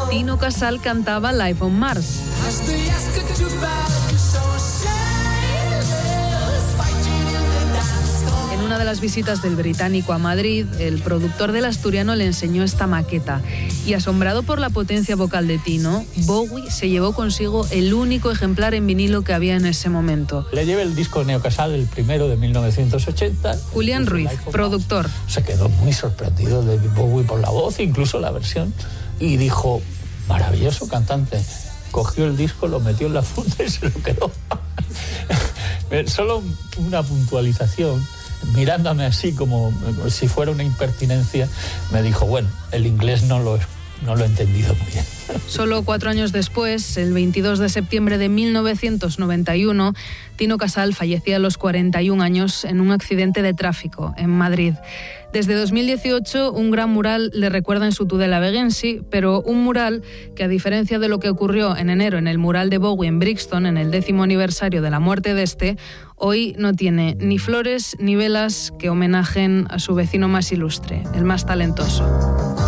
Tino Casal cantaba Live on Mars. En una de las visitas del británico a Madrid, el productor del asturiano le enseñó esta maqueta y, asombrado por la potencia vocal de Tino, Bowie se llevó consigo el único ejemplar en vinilo que había en ese momento. Le llevé el disco Neo Casal, el primero de 1980. Julián Ruiz, productor. Se quedó muy sorprendido de Bowie por la voz, incluso la versión, y dijo, maravilloso cantante. Cogió el disco, lo metió en la funda y se lo quedó. Solo una puntualización. Mirándome así como si fuera una impertinencia, me dijo, bueno, el inglés no lo he entendido muy bien. Solo 4 años después, el 22 de septiembre de 1991, Tino Casal fallecía a los 41 años en un accidente de tráfico en Madrid. Desde 2018, un gran mural le recuerda en su Tudela Veguensi, pero un mural que, a diferencia de lo que ocurrió en enero en el mural de Bowie en Brixton, en el 10º aniversario de la muerte de este, hoy no tiene ni flores ni velas que homenajen a su vecino más ilustre, el más talentoso.